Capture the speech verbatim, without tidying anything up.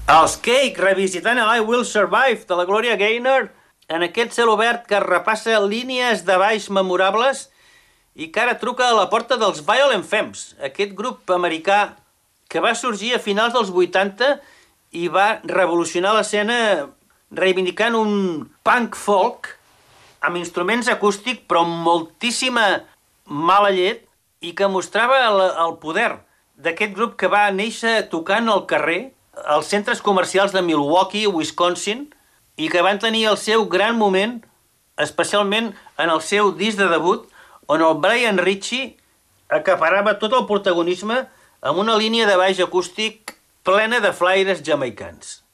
Els Cake, revisitant I Will Survive, de la Gloria Gaynor, en aquest cel obert que repassa línies de baix memorables i que ara truca a la porta dels Violent Femmes, aquest grup americà que va sorgir a finals dels vuitanta i va revolucionar l'escena reivindicant un punk folk amb instruments acústics però amb moltíssima mala llet i que mostrava el, el poder d'aquest grup que va néixer tocant al carrer als centres comercials de Milwaukee, Wisconsin, i que van tenir el seu gran moment, especialment en el seu disc de debut, on el Brian Ritchie acaparava tot el protagonisme amb una línia de baix acústic plena de flaires jamaicans.